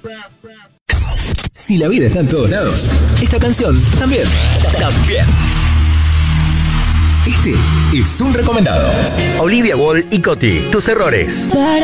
Si la vida está en todos lados, esta canción también. Este es un recomendado. Olivia Wall y Coti, tus errores.